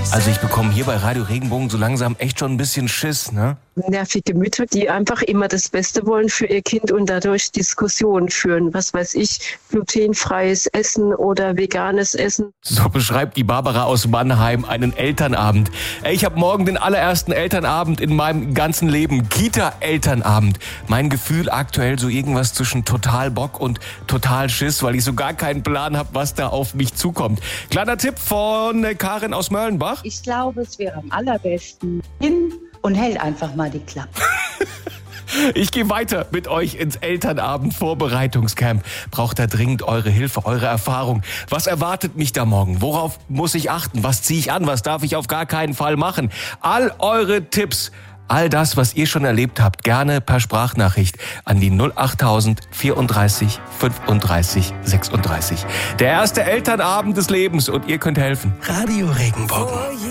Also ich bekomme hier bei Radio Regenbogen so langsam echt schon ein bisschen Schiss, ne? Nervige Mütter, die einfach immer das Beste wollen für ihr Kind und dadurch Diskussionen führen. Was weiß ich, glutenfreies Essen oder veganes Essen. So beschreibt die Barbara aus Mannheim einen Elternabend. Ich habe morgen den allerersten Elternabend in meinem ganzen Leben. Kita-Elternabend. Mein Gefühl aktuell so irgendwas zwischen total Bock und total Schiss, weil ich so gar keinen Plan habe, was da auf mich zukommt. Kleiner Tipp von Karin aus Mörlenbach. Ich glaube, es wäre am allerbesten hin und hält einfach mal die Klappe. Ich gehe weiter mit euch ins Elternabend-Vorbereitungscamp. Braucht da dringend eure Hilfe, eure Erfahrung. Was erwartet mich da morgen? Worauf muss ich achten? Was ziehe ich an? Was darf ich auf gar keinen Fall machen? All eure Tipps, all das, was ihr schon erlebt habt, gerne per Sprachnachricht an die 08000 34 35 36. Der erste Elternabend des Lebens und ihr könnt helfen. Radio Regenbogen.